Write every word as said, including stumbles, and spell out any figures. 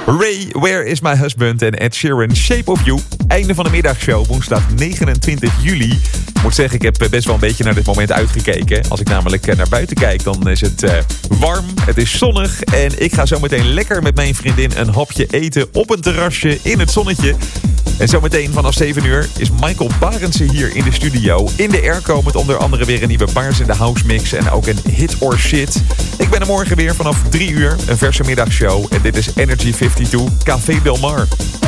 Ray, Where is my husband? En Ed Sheeran, Shape of You. Einde van de middagshow, woensdag negenentwintig juli. Ik moet zeggen, ik heb best wel een beetje naar dit moment uitgekeken. Als ik namelijk naar buiten kijk, dan is het uh, warm, het is zonnig. En ik ga zo meteen lekker met mijn vriendin een hapje eten op een terrasje in het zonnetje. En zometeen vanaf zeven uur is Michael Barendse hier in de studio. In de airco met onder andere weer een nieuwe Baars in de House mix. En ook een hit or shit. Ik ben er morgen weer vanaf drie uur. Een verse middagshow. En dit is Energy vijfentwintig Café Del Mar.